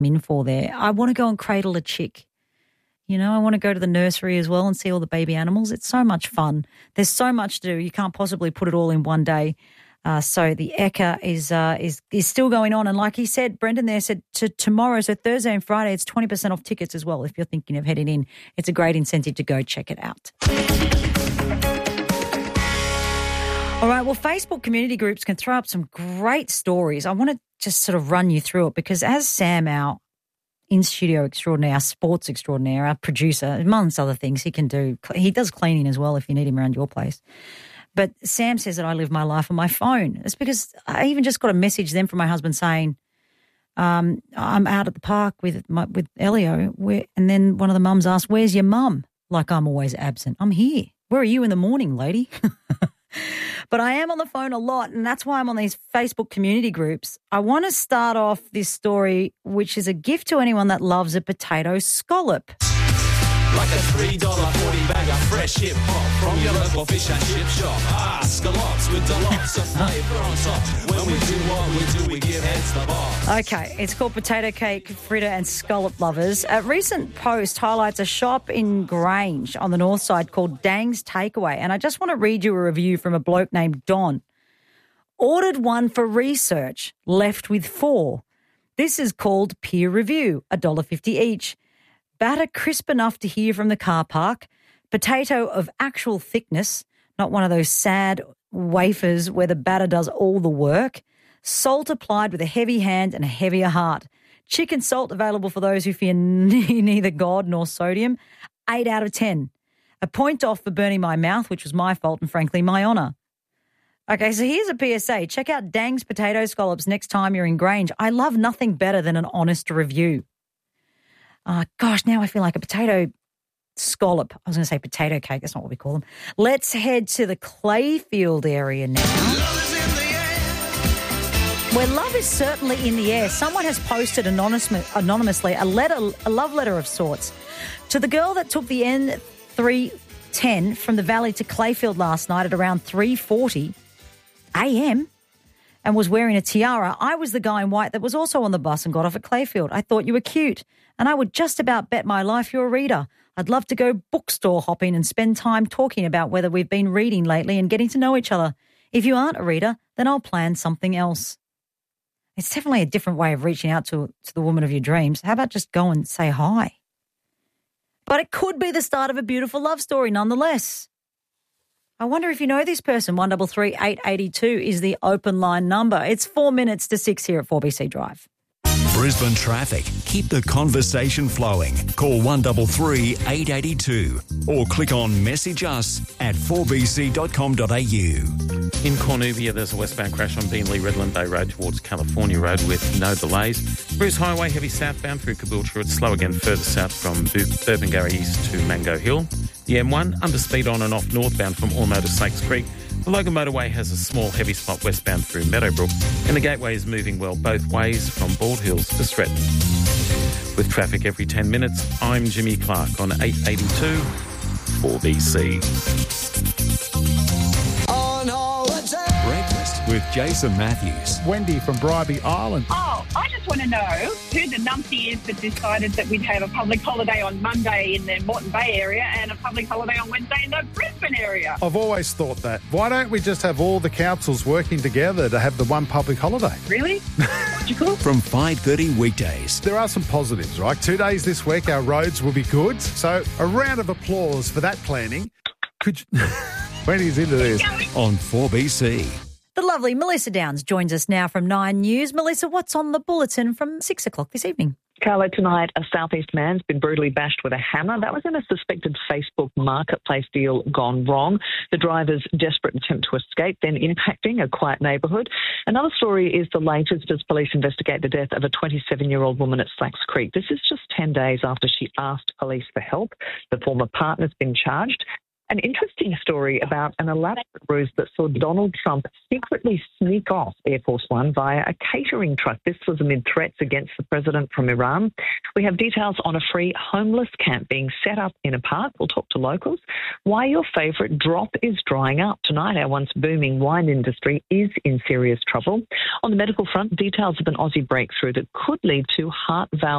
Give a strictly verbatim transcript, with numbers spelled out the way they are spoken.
in for there. I want to go and cradle a chick. You know, I want to go to the nursery as well and see all the baby animals. It's so much fun. There's so much to do. You can't possibly put it all in one day. Uh, so the Ekka is uh, is is still going on. And like he said, Brendan there said to tomorrow, so Thursday and Friday, it's twenty percent off tickets as well if you're thinking of heading in. It's a great incentive to go check it out. All right, well, Facebook community groups can throw up some great stories. I want to just sort of run you through it because as Sam, our in-studio extraordinaire, our sports extraordinaire, our producer, amongst other things, he can do, he does cleaning as well if you need him around your place. But Sam says that I live my life on my phone. It's because I even just got a message then from my husband saying, um, I'm out at the park with my, with Elio, where, and then one of the mums asked, where's your mum? Like I'm always absent. I'm here. Where are you in the morning, lady? But I am on the phone a lot, and that's why I'm on these Facebook community groups. I want to start off this story, which is a gift to anyone that loves a potato scallop. Like a three dollar forty bag of fresh hip hop from your local fish and chip shop. Ah, scallops with lots of flavour on top. When we do what we do, we give heads the boss. Okay, it's called Potato Cake, Fritter and Scallop Lovers. A recent post highlights a shop in Grange on the north side called Dang's Takeaway. And I just want to read you a review from a bloke named Don. Ordered one for research, left with four. This is called peer review, one dollar fifty each. Batter crisp enough to hear from the car park. Potato of actual thickness, not one of those sad wafers where the batter does all the work. Salt applied with a heavy hand and a heavier heart. Chicken salt available for those who fear neither God nor sodium. Eight out of ten. A point off for burning my mouth, which was my fault and frankly my honour. Okay, so here's a P S A. Check out Dang's Potato Scallops next time you're in Grange. I love nothing better than an honest review. Oh, gosh, now I feel like a potato scallop. I was going to say potato cake. That's not what we call them. Let's head to the Clayfield area now. Love is in the air. Where love is certainly in the air. Someone has posted anonymous, anonymously a letter, a love letter of sorts to the girl that took the N three ten from the Valley to Clayfield last night at around three forty a.m. and was wearing a tiara. I was the guy in white that was also on the bus and got off at Clayfield. I thought you were cute. And I would just about bet my life you're a reader. I'd love to go bookstore hopping and spend time talking about whether we've been reading lately and getting to know each other. If you aren't a reader, then I'll plan something else. It's definitely a different way of reaching out to, to the woman of your dreams. How about just go and say hi? But it could be the start of a beautiful love story nonetheless. I wonder if you know this person. one three three, eight eight two is the open line number. It's four minutes to six here at four B C Drive. Brisbane traffic. Keep the conversation flowing. Call one three three, eight eight two or click on message us at four b c dot com dot a u. In Cornubia, there's a westbound crash on Beanley Redland Bay Road towards California Road with no delays. Bruce Highway, heavy southbound through Caboolture. It's slow again further south from Burpengary East to Mango Hill. The M one, under speed on and off northbound from Ormo to Sakes Creek. The Logan Motorway has a small heavy spot westbound through Meadowbrook, and the Gateway is moving well both ways from Bald Hills to Stretton. With traffic every ten minutes, I'm Jimmy Clark on eight eighty-two four B C. On holiday. Breakfast with Jason Matthews. Wendy from Bribie Island. Oh, I just want to know who the numpty is that decided that we'd have a public holiday on Monday in the Moreton Bay area and a public holiday on Wednesday in the Brisbane area. I've always thought that. Why don't we just have all the councils working together to have the one public holiday? Really? Logical? From five thirty weekdays. There are some positives, right? Two days this week, our roads will be good. So a round of applause for that planning. Could you... Wendy's into this. On four B C. The lovely Melissa Downs joins us now from Nine News. Melissa, what's on the bulletin from six o'clock this evening? Carlo, tonight a southeast man's been brutally bashed with a hammer. That was in a suspected Facebook marketplace deal gone wrong. The driver's desperate attempt to escape, then impacting a quiet neighbourhood. Another story is the latest as police investigate the death of a twenty-seven-year-old woman at Slacks Creek. This is just ten days after she asked police for help. The former partner's been charged. An interesting story about an elaborate ruse that saw Donald Trump secretly sneak off Air Force One via a catering truck. This was amid threats against the president from Iran. We have details on a free homeless camp being set up in a park. We'll talk to locals. Why your favourite drop is drying up. Tonight, our once booming wine industry is in serious trouble. On the medical front, details of an Aussie breakthrough that could lead to heart valve